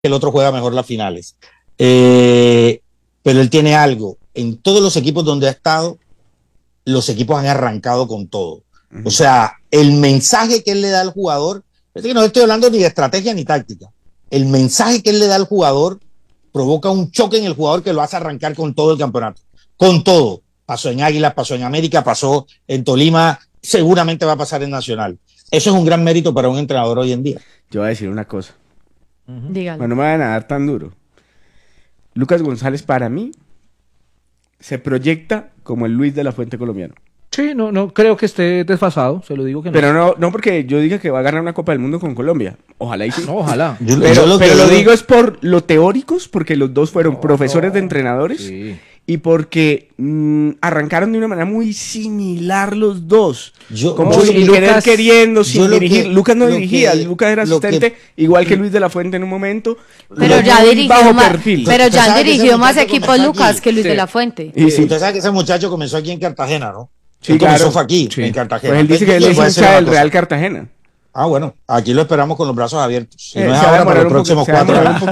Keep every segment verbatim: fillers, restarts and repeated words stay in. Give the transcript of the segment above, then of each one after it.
el otro juega mejor las finales. Eh, pero él tiene algo. En todos los equipos donde ha estado, los equipos han arrancado con todo. Uh-huh. O sea, el mensaje que él le da al jugador, es que no estoy hablando ni de estrategia ni táctica. El mensaje que él le da al jugador provoca un choque en el jugador que lo hace arrancar con todo el campeonato. Con todo. Pasó en Águilas, pasó en América, pasó en Tolima, seguramente va a pasar en Nacional. Eso es un gran mérito para un entrenador hoy en día. Yo voy a decir una cosa. Uh-huh. Dígalo. Bueno, no me van a dar tan duro. Lucas González, para mí, se proyecta como el Luis de la Fuente colombiano. Sí, no, no creo que esté desfasado, se lo digo que no. Pero no, no porque yo diga que va a ganar una Copa del Mundo con Colombia. Ojalá y sí. No, ojalá. Yo, pero yo lo, pero lo digo es por lo teóricos, porque los dos fueron no, profesores no. de entrenadores. Sí. Y porque mmm, arrancaron de una manera muy similar los dos. Yo, como yo, sin Lucas, querer queriendo, sin dirigir. Que, Lucas no dirigía, que, Lucas era asistente, que, igual que Luis de la Fuente en un momento. Pero ya dirigió más, perfil. pero ya dirigió más equipos Lucas aquí. que Luis sí. de la Fuente. Y sí. Usted sabe que ese muchacho comenzó aquí en Cartagena, ¿no? Sí, él claro. comenzó fue aquí, sí. en Cartagena. Pues él dice que él es hincha del Real Cartagena. Ah, bueno, aquí lo esperamos con los brazos abiertos. Si eh, no es ahora para los próximos cuatro años.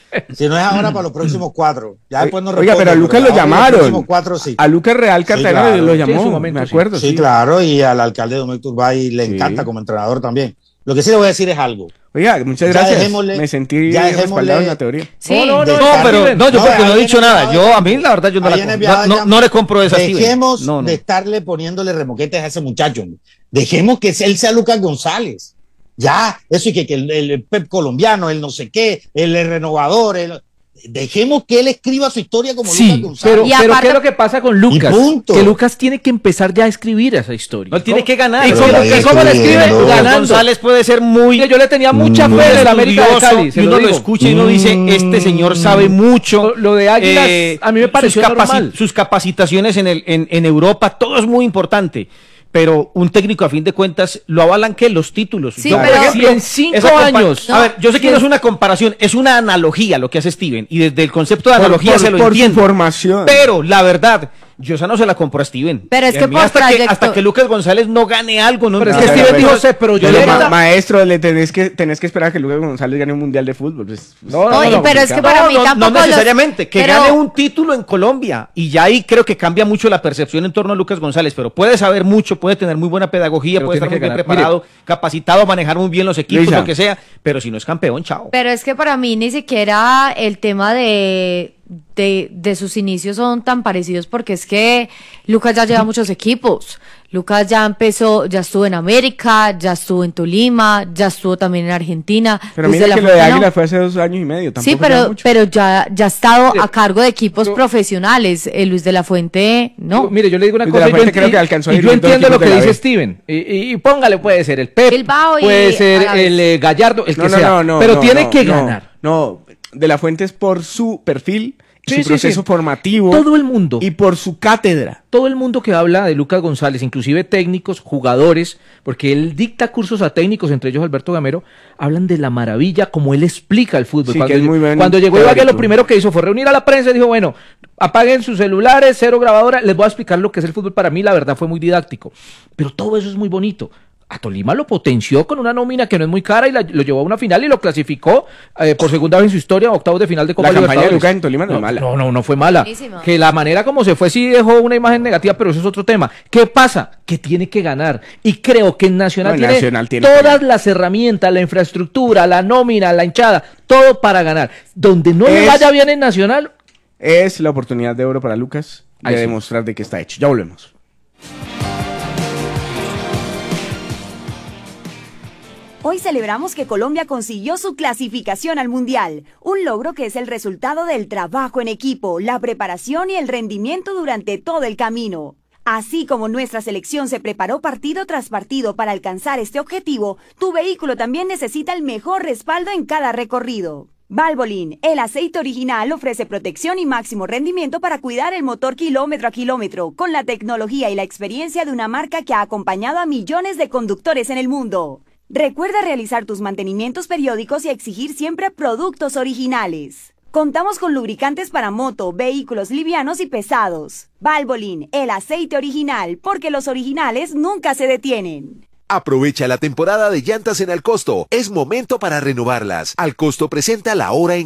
Si no es ahora para los próximos cuatro. Ya después nos Oiga, pero a Lucas lo llamaron. Cuatro, sí. A Lucas Real Cartagena sí, claro. lo llamó, sí, momento, me acuerdo. Sí, sí, claro, y al alcalde Domecq Turbay le sí. encanta como entrenador también. Lo que sí le voy a decir es algo. Oiga, muchas gracias. Me sentí respaldado en la teoría. Sí. No, no, no, no, pero no, yo porque no he dicho nada. Yo, a mí, la verdad, yo no, la, no, no le compro esa. Dejemos de estarle poniéndole remoquetes a ese muchacho. Dejemos que él sea Lucas González. Ya, eso y que, que el, el Pep colombiano, el no sé qué, el renovador, el... Dejemos que él escriba su historia como sí, Lucas González. Pero, pero aparte... ¿qué es lo que pasa con Lucas? Que Lucas tiene que empezar ya a escribir esa historia. No, tiene que ganar. ¿Y cómo, ¿y cómo la escribe? Ganando. González puede ser muy... Yo le tenía mucha fe en el América de Cali. Y uno lo escucha y uno dice, este señor sabe mucho. Lo, lo de Águilas, eh, a mí me pareció sus normal. Sus capacitaciones en, el, en, en Europa, todo es muy importante. Pero un técnico, a fin de cuentas, lo avalan que los títulos. Sí, yo, pero por ejemplo, si en cinco años. No. A ver, yo sé que no es una comparación, es una analogía lo que hace Steven. Y desde el concepto de por, analogía por, se lo por entiendo. Su formación. Pero la verdad, yo esa no se la compro a Steven. Pero es que, por hasta, que hasta que Lucas González no gane algo. No, pero no, es que no, Steven no, dijo, pero, sé, pero yo pero le ma maestro, le tenés que, tenés que esperar a que Lucas González gane un mundial de fútbol. Pues, no, no, no, no, pero es que para no, mí no, tampoco. No necesariamente, los... que pero... gane un título en Colombia. Y ya ahí creo que cambia mucho la percepción en torno a Lucas González. Pero puede saber mucho, puede tener muy buena pedagogía, pero puede estar muy bien preparado, Mire, capacitado, manejar muy bien los equipos, Luisa. Lo que sea. Pero si no es campeón, chao. Pero es que para mí ni siquiera el tema de. De, de sus inicios son tan parecidos porque es que Lucas ya lleva muchos equipos. Lucas ya empezó, ya estuvo en América, ya estuvo en Tolima, ya estuvo también en Argentina. Pero mira que lo de Águila fue hace dos años y medio. Sí, pero, pero ya, ya ha estado sí. a cargo de equipos yo, profesionales. Eh, Luis de la Fuente, no. Yo, mire, yo le digo una Luis cosa. Yo, yo, creo que alcanzó y yo entiendo lo que dice Steven. Y, y, y póngale, puede ser el Pep, puede ser el eh, Gallardo, el no, que no, sea. No, no, pero no, tiene no, que no, ganar. No, de la Fuente es por su perfil. Sí, su sí, proceso sí. formativo. Todo el mundo. Y por su cátedra. Todo el mundo que habla de Lucas González, inclusive técnicos, jugadores, porque él dicta cursos a técnicos, entre ellos Alberto Gamero, hablan de la maravilla como él explica el fútbol. Sí, cuando, que es muy bien cuando llegó Ibagué, lo primero que hizo fue reunir a la prensa y dijo, bueno, apaguen sus celulares, cero grabadora, les voy a explicar lo que es el fútbol. Para mí, la verdad, fue muy didáctico. Pero todo eso es muy bonito. A Tolima lo potenció con una nómina que no es muy cara y la, lo llevó a una final y lo clasificó eh, por segunda vez en su historia a octavos de final de Copa la Libertadores. La campaña de Lucas en Tolima no, no es mala. No, no, no fue mala. Buenísimo. Que la manera como se fue sí dejó una imagen negativa, pero eso es otro tema. ¿Qué pasa? Que tiene que ganar. Y creo que en Nacional, no, tiene, Nacional tiene todas las herramientas, la infraestructura, la nómina, la hinchada, todo para ganar. Donde no es, le vaya bien en Nacional. Es la oportunidad de oro para Lucas de sí. demostrar de qué está hecho. Ya volvemos. Hoy celebramos que Colombia consiguió su clasificación al Mundial, un logro que es el resultado del trabajo en equipo, la preparación y el rendimiento durante todo el camino. Así como nuestra selección se preparó partido tras partido para alcanzar este objetivo, tu vehículo también necesita el mejor respaldo en cada recorrido. Valvoline, el aceite original, ofrece protección y máximo rendimiento para cuidar el motor kilómetro a kilómetro, con la tecnología y la experiencia de una marca que ha acompañado a millones de conductores en el mundo. Recuerda realizar tus mantenimientos periódicos y exigir siempre productos originales. Contamos con lubricantes para moto, vehículos livianos y pesados. Valvoline, el aceite original, porque los originales nunca se detienen. Aprovecha la temporada de llantas en Alcosto. Es momento para renovarlas. Alcosto presenta la hora en